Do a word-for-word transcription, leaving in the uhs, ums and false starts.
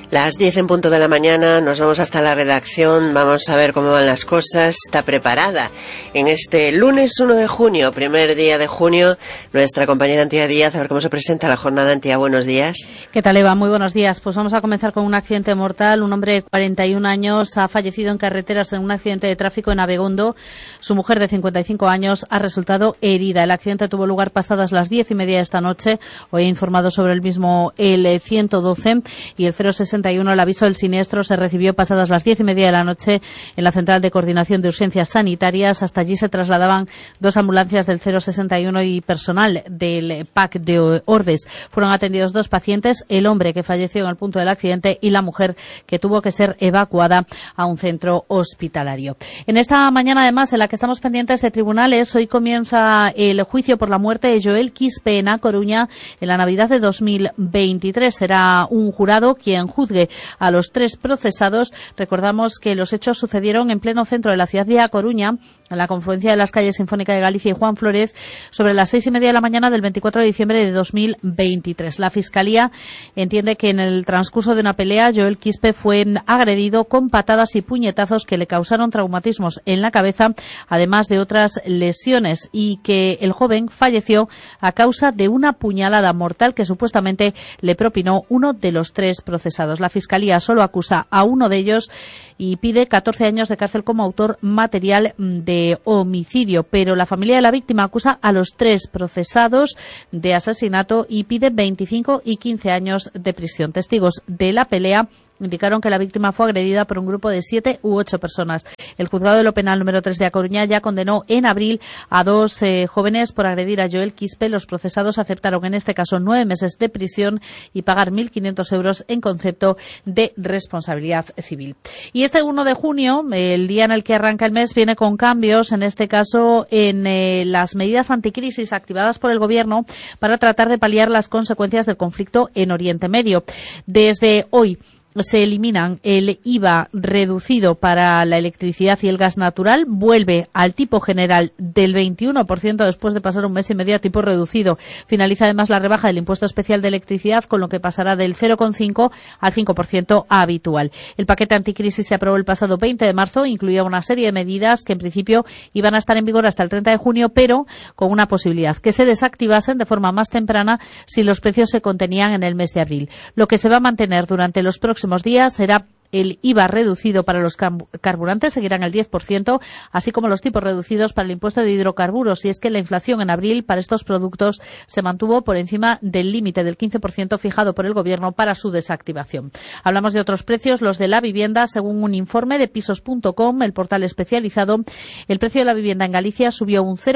Las diez en punto de la mañana, nos vamos hasta la redacción, vamos a ver cómo van las cosas. Está preparada en este lunes uno de junio, primer día de junio, nuestra compañera Antía Díaz, a ver cómo se presenta la jornada. Antía, buenos días. ¿Qué tal, Eva? Muy buenos días. Pues vamos a comenzar con un accidente mortal. Un hombre de cuarenta y un años ha fallecido en carreteras en un accidente de tráfico en Abegondo. Su mujer de cincuenta y cinco años ha resultado herida. El accidente tuvo lugar pasadas las diez y media de esta noche. Hoy ha informado sobre el mismo el ciento doce y el cero sesenta y uno. El aviso del siniestro se recibió pasadas las diez y media de la noche en la Central de Coordinación de Urgencias Sanitarias. Hasta allí se trasladaban dos ambulancias del cero sesenta y uno y personal del P A C de Ordes. Fueron atendidos dos pacientes, el hombre que falleció en el punto del accidente y la mujer que tuvo que ser evacuada a un centro hospitalario. En esta mañana, además, en la que estamos pendientes de tribunales, hoy comienza el juicio por la muerte de Joel Quispe en A Coruña en la Navidad de dos mil veintitrés. Será un jurado quien juzgue a los tres procesados. Recordamos que los hechos sucedieron en pleno centro de la ciudad de A Coruña, en la confluencia de las calles Sinfónica de Galicia y Juan Flórez, sobre las seis y media de la mañana del veinticuatro de diciembre de dos mil veintitrés. La Fiscalía entiende que en el transcurso de una pelea, Joel Quispe fue agredido con patadas y puñetazos que le causaron traumatismos en la cabeza, además de otras lesiones, y que el joven falleció a causa de una puñalada mortal que supuestamente le propinó uno de los tres procesados. La Fiscalía solo acusa a uno de ellos y pide catorce años de cárcel como autor material de homicidio, pero la familia de la víctima acusa a los tres procesados de asesinato y pide veinticinco y quince años de prisión. Testigos de la pelea indicaron que la víctima fue agredida por un grupo de siete u ocho personas. El juzgado de lo penal número tres de A Coruña ya condenó en abril a dos eh, jóvenes por agredir a Joel Quispe. Los procesados aceptaron en este caso nueve meses de prisión y pagar mil quinientos euros en concepto de responsabilidad civil. Y este uno de junio, el día en el que arranca el mes, viene con cambios, en este caso en eh, las medidas anticrisis activadas por el Gobierno para tratar de paliar las consecuencias del conflicto en Oriente Medio. Desde hoy se eliminan el I V A reducido para la electricidad y el gas natural, vuelve al tipo general del veintiuno por ciento después de pasar un mes y medio a tipo reducido. Finaliza además la rebaja del impuesto especial de electricidad, con lo que pasará del cero coma cinco al cinco por ciento habitual. El paquete anticrisis se aprobó el pasado veinte de marzo, incluía una serie de medidas que en principio iban a estar en vigor hasta el treinta de junio, pero con una posibilidad, que se desactivasen de forma más temprana si los precios se contenían en el mes de abril. Lo que se va a mantener durante los próximos días será el I V A reducido para los carburantes, seguirán el diez por ciento, así como los tipos reducidos para el impuesto de hidrocarburos, y es que la inflación en abril para estos productos se mantuvo por encima del límite del quince por ciento fijado por el Gobierno para su desactivación. Hablamos de otros precios, los de la vivienda. Según un informe de pisos punto com, el portal especializado, el precio de la vivienda en Galicia subió un cero